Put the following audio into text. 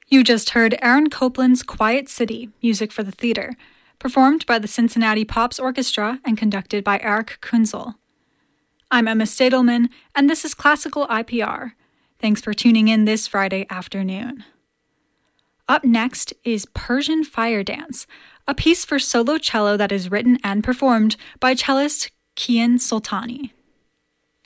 You just heard Aaron Copland's Quiet City, music for the theater, performed by the Cincinnati Pops Orchestra and conducted by Eric Kunzel. I'm Emma Stadelman, and this is Classical IPR. Thanks for tuning in this Friday afternoon. Up next is Persian Fire Dance, a piece for solo cello that is written and performed by cellist Kian Soltani.